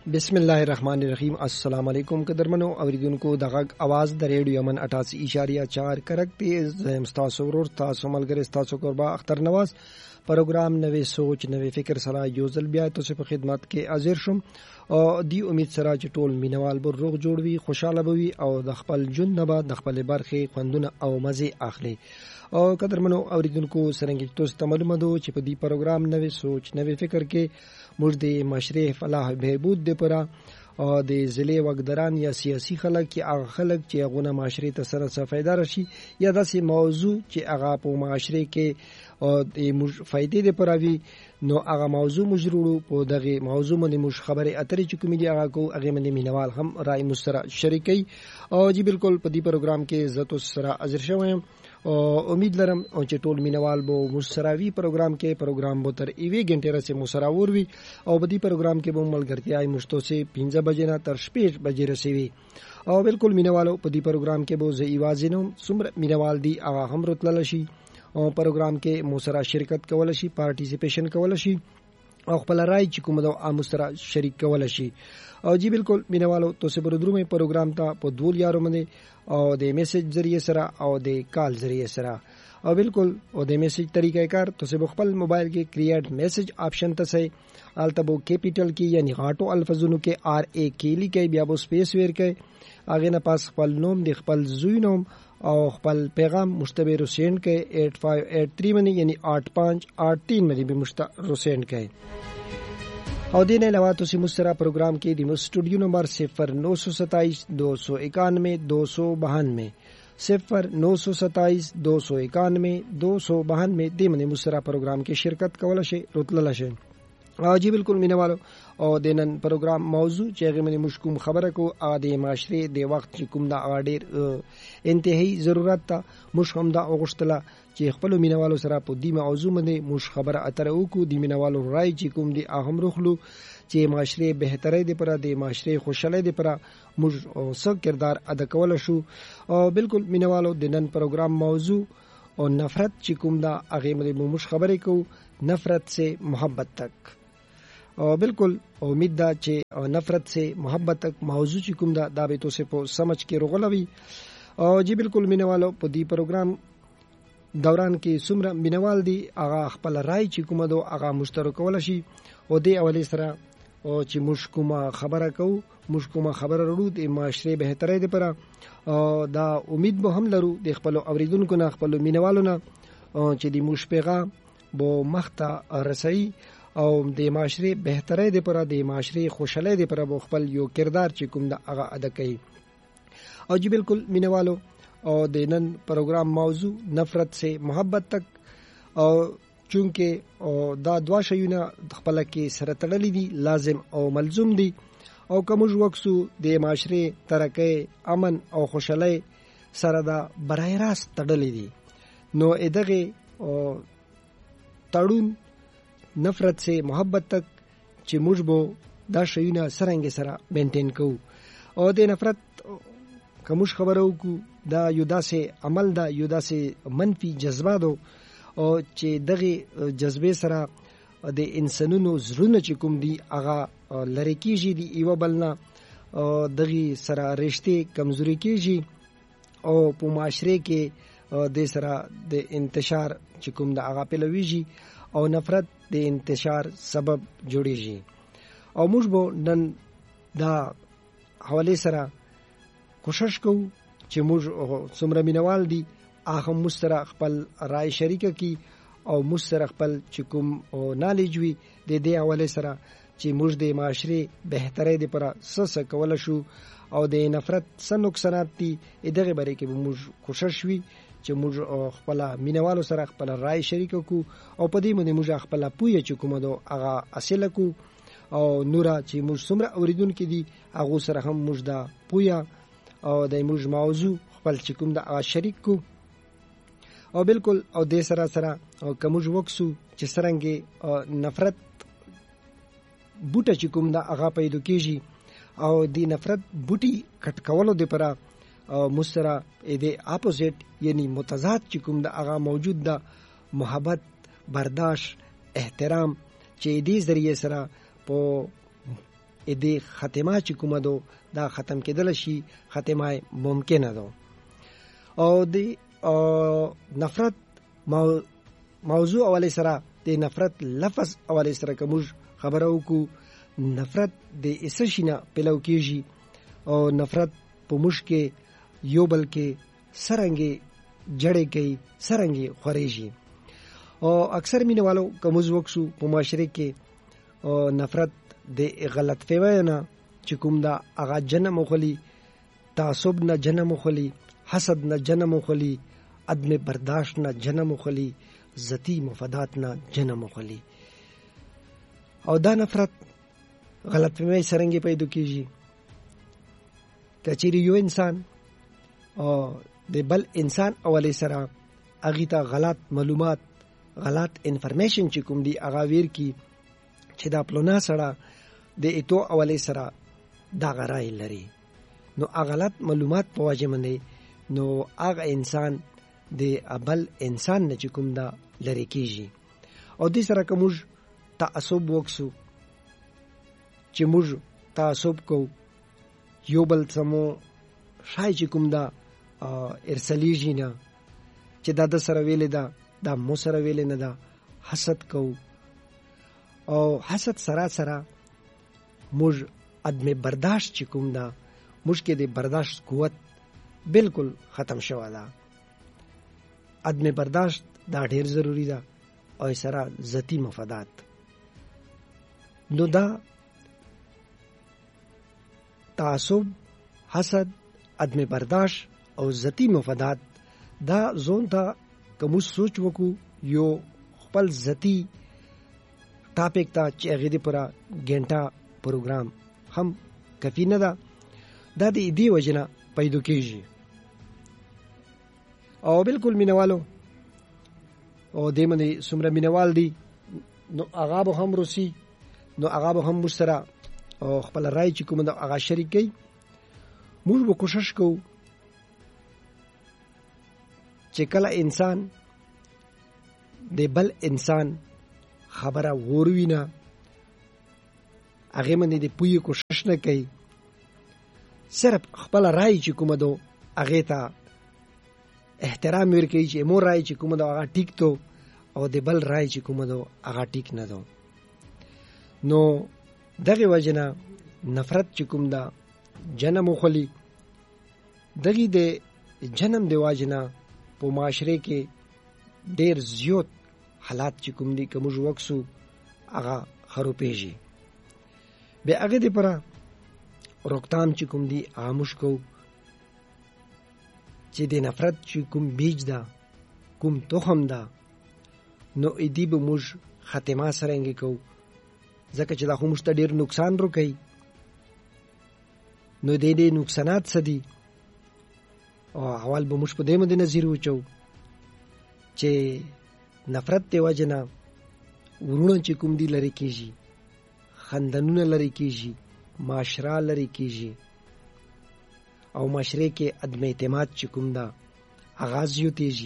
بسم الله الرحمن الرحیم. السلام علیکم قدرمنو اوریدونکو د غږ आवाज د ریډیو من 88.4 کرکټ زم تاسو ورور تاسو ملګری تاسو قربا اختر نواز پروګرام نوې سوچ نوې فکر سره یو ځل بیا تاسو په خدمت کې حاضر شوم او دی امید سره چې ټول مینوال به روغ جوړ وي خوشاله وي او د خپل ژوند نه د خپل برخه خوندونه او مزه اخلي. او قدرمنو اوریدونکو سرنګ تاسو ته معلومه ده چې په دې پروګرام نوې سوچ نوې فکر کې موږ د معاشري فلاح بهبود لپاره او د ضلع وګدران یا سیاسي خلک چې هغه خلک چې هغه معاشري ته سره څه فائدہ راشي یا داسې موضوع چې هغه په معاشري کې او د فائدې لپاره وي نو هغه موضوع مجرورو په دغه موضوع باندې مش خبره اترې چې کوم دی هغه کو هغه باندې مینوال هم رائے مسترا شریکي او جی بالکل په دې پروګرام کې عزت سره حاضر شوم او امید لرم چې ټول مینوال بو مستراوي پروګرام کې پروګرام بو تر ایوي غنټه رسې مسراور وي او په دې پروګرام کې به ملګرتیا مشتو سي 15 بجې نه تر 6 بجې رسېوي او بالکل مینوالو په دې پروګرام کې به زه ایوازینو سمره مینوال دی هغه هم راتلل شي او پروګرام کې موسرا شرکت کول شي پارټیسیپیشن کول شي او خپل رائے چې کوم د امسرا شریک کول شي او جی بالکل مینوالو تاسو په درو مې پروګرام ته په دوه یارو باندې او د میسج ذریعہ سره او د کال ذریعہ سره او بالکل او د میسج طریقہ کار تاسو په خپل موبایل کې کریټ میسج آپشن ته سي التبو کیپیټل کې یعنی غاټو الفاظونو کې آر ا کې لیکي بیا بو سپیس ور کې اغه نه پاس خپل نوم د خپل زوی نوم او خپل پیغام مشتبه روسین کې 8583 باندې یعنی 8583 باندې به مشتبه روسین کې او دینه علاوه تاسو مسترا پروګرام کې د سټوډیو نمبر 0927 291 292 0927 291 292 د منې مسترا پروګرام کې شرکت کول شي رتلل شي او جی بالکل مینوالو او د نن پروګرام موضوع چې هغه منې مشکوم خبره کو ا د معاشري د وخت چې کوم د اډیر انتهایی ضرورت ته مش هم د اوغشتله چې خپل مینوالو سره په دې موضوع باندې مش خبره اتره وکړو د مینوالو رائے چې کوم دی اهم روخلو چې معاشري بهتري دی پر د معاشري خوشاله دی پر مش څه کردار ادا کول شو او بالکل مینوالو د نن پروګرام موضوع او نفرت چې کوم دا هغه باندې مش خبره کو نفرت سے محبت تک او بالکل امید دا چې نفرت سے محبت تک موضوع چې کوم دا به تاسو په سمجھ کې رغولوي او جی بالکل مینوالو په دې پروګرام دوران کې څومره مینوال دي هغه خپل رائے چې کوم دو هغه مشترک ول شي او دې اولي سره او چې مشکومه خبره کو مشکومه خبره ورو د معاشري بهتري دي پر او دا امید به هم لرو د خپل اوریدونکو نه خپل مینوالو نه چې د مشپغه بو مخته رسي او د معاشري بهتري دي پر د معاشري خوشاله دي پر خپل یو کردار چې کوم د هغه ادا کوي او جی بالکل مینوالو او د نن پروګرام موضوع نفرت سے محبت تک او چونکه دا دوا شیونه خپل کې سره تړلې دي لازم او ملزوم دي او کومج وکسو د معاشري ترقی امن او خوشاله سره دا برای راست تړلې دي نو ادغه تړون نفرت سے محبت تک چې موږ به دا شیونه سرنګ سره مینټین کوو او د نفرت کومش خبرو کو دا یو داسې عمل دا یو داسې منفي جذباتو او چې دغه جذبه سره د انسانونو زړونه چې کوم دي هغه لری کیږي دی یو بلنا دغه سره رشته کمزوري کیږي او په معاشره کې د سره د انتشار چې کوم د هغه پلويږي او نفرت د انتشار سبب جوړیږي او موږ به نن دا حواله سره کوشش کوو چې موږ څومره مینوال دي هغه مستر خپل رائے شریک کی او مستر خپل چې کوم نالج وي د دې حواله سره چې موږ د معاشري بهتري د پر سس کول شو او د نفرت سن نقصانات دي دغه باره کې موږ کوشش وی چې موږ خپل مینوالو سره خپل رائے شریک کو او په دې باندې موږ خپل پوهه چې کومه دو هغه اصل کو او نورا چې موږ څومره اوریدونکو دي هغه سره هم موږ دا پوهه او د موږ موضوع خپل چې کوم دا شریک کو او بالکل او د سره سره او کومج وکسو چې سرنګي نفرت بوټه چې کوم دا هغه پیدا کیږي او د نفرت بوټي کټ کولو د پره مسترا د اپوزیټ یعنی متضاد چې کوم دا هغه موجود ده محبت برداشت احترام چې دې ذریعہ سره په دې ختمه چې کومه دو دا ختم کېدل شي ختمه ممکنه ده. او د نفرت موضوع اولی سره د نفرت لفظ اولی سره کوم خبره وکړو. نفرت د اسشینه پلو کېږي او نفرت په موږ کې یو بل کې سرنګي جړې کوي سرنګي خوريږي. او اکثر مینوالو کوم وکسو په معاشره کې نفرت د غلط فهمۍ نه چې کوم دا هغه جنم مخلي تعصب نه جنم مخلي حسد نه جنم مخلي عدم برداشت نه جنم مخلي ذاتی مفادات نه جنم مخلي. او دا نفرت غلط فهمۍ سرنګي پیدا کیږي. کچېری یو انسان او د بل انسان اولی سره اغه ته غلط معلومات غلط انفارمیشن چې کوم دی هغه ویر کی چې دا پلونا سره د ایتو اولی سره دا غرای لري نو غلط معلومات په واجب نه نو هغه انسان د ابل انسان نه چې کوم دا لري کیږي. او دې سره کوم تعصب وکسو چې موږ تعصب کو یو بل سمو شای چې کوم دا ارسلیږي نه چې دا د سره ویل دا مو سره ویل نه دا حسد کو او حسد سره موږ عدم برداشت چې کوم دا مشکل د برداشت قوت بالکل ختم شوه ده. عدم برداشت دا ډیر ضروری ده او سره ذاتی مفادات. نو دا تعصب حسد عدم برداشت او ذاتی مفادات دا زون ته کوم سوچ وکړو یو خپل ذاتی ټاپک ته چې هغه دې پورا ګنټه پروګرام هم کافی نه ده. دا د دې وجنه پیدا کیږي او بالکل مینوالو او دې باندې څومره مینوال دي نو هغه به هم روسي نو هغه به هم مشترا او خپل رائے چې کوم دا هغه شریک کړي. موږ به کوشش کوو چې کله انسان د بل انسان خبره وروینه هغه باندې د پوی کوشش نه کوي صرف خپل رائے چې کوم دو هغه ته احترام ورکړي چې مور رائے چې کوم دو هغه ټیک تو او د بل رائے چې کوم دو هغه ټیک نه دو. نو دغه وجنه نفرت چې کوم دا جنم خلی دغه د جنم دی واجنه په معاشره کې ډیر زیات حالات چې کوم دي کوم وکسو هغه خروپېږي. به هغه دې پره روکتام چې کوم دي خاموش کو چې د نفرت چې کوم بیج دا کوم تخم دا نو ایدی به موږ ختمه سرنګ کو ځکه چې دا خو مشته ډیر نقصان ورکړي. نو دې نقصانات څه دي او اول به موږ په دې باندې نظر وچو چې نفرت ته وجنه ورونه چې کوم دي لري کیږي خندنونه لري کیږي معاشره لري کیږي او معاشره کې عدم اعتماد چې کوم دا آغاز یو تیږي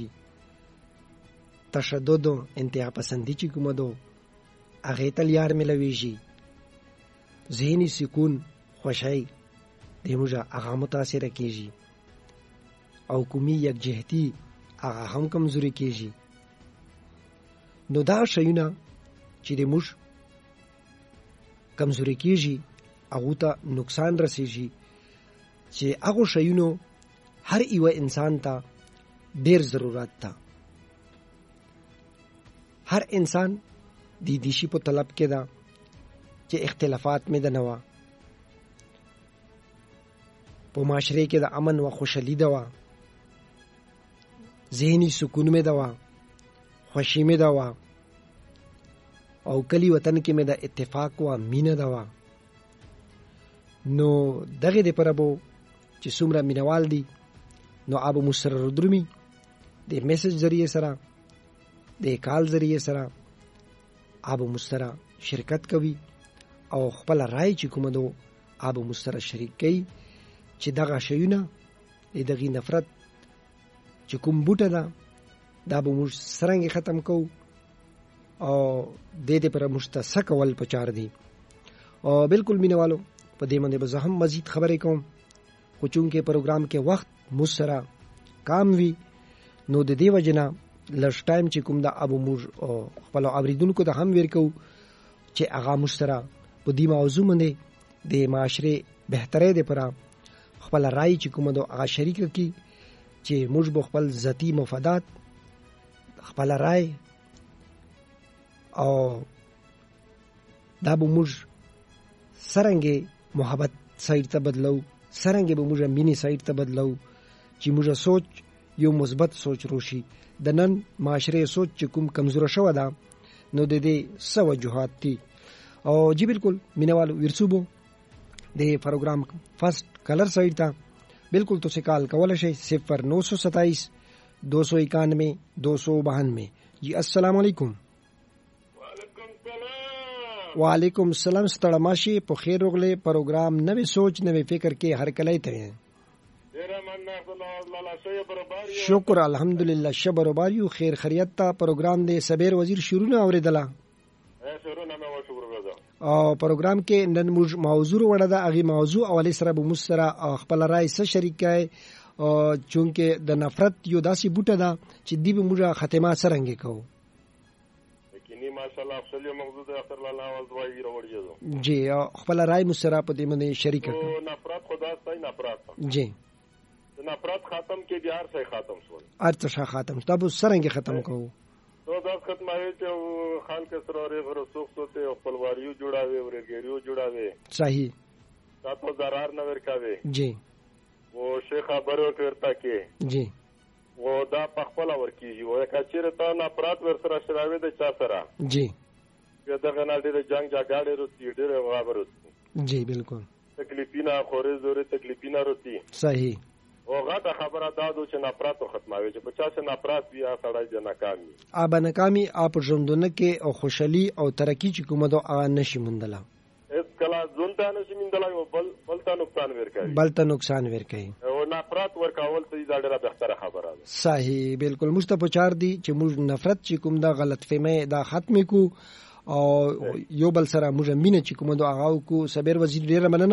تشدد انتها پسندی چې کوم دو هغه تل یار ملويږي ذهني سکون خوشحالي دموږه هغه متاثر کیږي او کومي یک جهتي هغه هم کمزوري کیږي. نو دا شیونه چې د موږ کمزوري کیږي هغه ته نقصان رسیږي چې هغه شیونو هر یو انسان ته ډیر ضرورت ده. هر انسان د دې شی په طلب کې ده چې اختلافات مې ده نوا په معاشره کې د امن او خوشحالي ده وا ذهني سکون مې ده وا خوشي مې ده وا او کلی وطن کې مې د اتفاق او مینه ده وا. نو دغه د پربو چې څومره مینوال دي نو ابو مسرر درمي د میسج ذریعہ سره د کال ذریعہ سره ابو مسترا شرکت کوي او خپل رائے چې کوم دو ابو مسترا شریک کوي چې دغه شیونه دغه نفرت چې کوم بوټه ده دا به موږ سرنګ ختم کوو او د دې پر مشتسک ول پچار دي. او بالکل مینوالو په دې باندې به زه هم مزید خبرې کوم، خو چونکې پروګرام کې وخت مسره کام وي نو د دې وجنه لږ ټایم چې کوم دا ابو موږ خپل اوریدونکو ته هم ورکو چې هغه مسره په دې موضوع باندې د معاشره بهتري د پره خپل رائے چې کوم دا هغه شریک کی چې موږ به خپل ذاتی مفادات خپل رائے او دا به موږ سرنګي محبت سایت ته بدلو، سرنګي به موږ مینی سایت ته بدلو چې موږ سوچ یو مثبت سوچ روشي. د نن معاشره سوچ چې کوم کمزور شو ده نو د دې څه وجوهات دي. او جی بالکل مینوالو ورسوبو د پروګرام فرست کلر سایت ته بالکل تو کال کول شي 0927 291 292. جی السلام علیکم. وعلیکم السلام. ستړه ماشي په خیر وغله. پروګرام نوې سوچ نوې فکر کې هر کله ته شکر الحمدلله. شب روباریو خیر خیریت تا پروګرام دې سبیر وزیر شروع نه اوریدله او پروګرام کې نن موږ موضوع وړه ده. هغه موضوع اولی سره به مسره خپل رائے سره شریکای چونکه د نفرت یو داسې بوټه ده چې دی به موږ ختمه سرنګ کوو. ماشاءالله افضل موضوع ده اختر الله اول دوايي راوړیږي. جی خپل رائے مسره په دې باندې شریک کړو. نفرت خدا ستای نفرت جی نفرت ختم کې بیا هر څه ختم شول. ارڅه ختم تاسو سرنګ ختم کوو. تو دا ختمه چې خان کې سره غره سوق سوته خپلواریو جوړاوي او ورګریو جوړاوي. صحیح. تاسو ضرر نه ورکاوي. جی او شیخ خبرو ورته کې جی و دا پخپل ورکیږي او کچېره تا نه پرات ور سره شراوي د چا سره جی یا دغه نه د جنگ جګړه وروتي ډېر غابر جی بالکل تکلیفینا خوري زوري تکلیفینا وروتي. صحیح. او غاټه خبره دا د چې نفرت ختموي چې 50 نفرت بیا سړی د ناکامي ابا ناکامي اپ ژوندونه کې او خوشحالي او ترقی چې کومه دا نشي مندله اس کلا ژوند ته نشي مندله بل ته نقصان ورکوي او نفرت ورکول ته دا ډېره بهتره خبره ده. صحیح بالکل. مصطفی چار دی چې موږ نفرت چې کوم دا غلط فهمه دا ختم کو او یو بل سره موږ مینه چې کوم دا هغه کو سبیر وزیر ډېر مننه.